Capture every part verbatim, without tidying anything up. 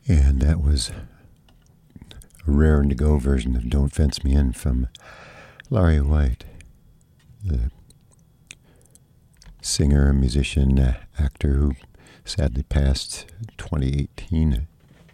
And that was a rare and to-go version of Don't Fence Me In from Laurie White, the singer, musician, uh, actor who sadly passed twenty eighteen.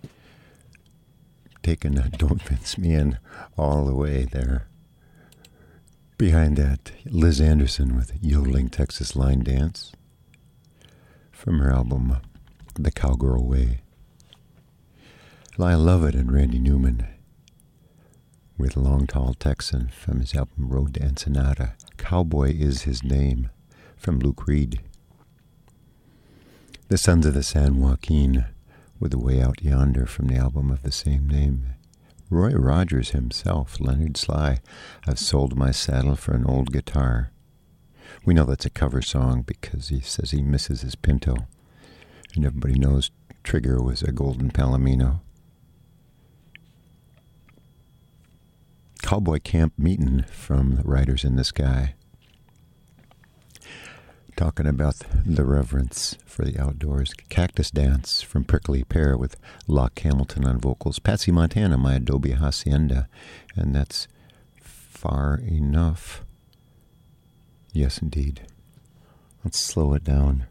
Taking uh, Don't Fence Me In all the way there. Behind that, Liz Anderson with Yodeling Texas Line Dance from her album The Cowgirl Way. Lyle Lovett and Randy Newman with Long Tall Texan from his album Road to Ensenada. Cowboy Is His Name from Luke Reed. The Sons of the San Joaquin with The Way Out Yonder from the album of the same name. Roy Rogers himself, Leonard Sly, I've sold my saddle for an old guitar. We know that's a cover song because he says he misses his Pinto. And everybody knows Trigger was a Golden Palomino. Cowboy Camp Meetin' from the Riders in the Sky. Talking about the reverence for the outdoors. Cactus Dance from Prickly Pear with Locke Hamilton on vocals. Patsy Montana, My Adobe Hacienda. And that's Far Enough. Yes, indeed. Let's slow it down.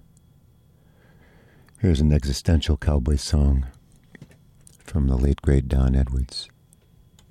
Here's an existential cowboy song from the late great Don Edwards.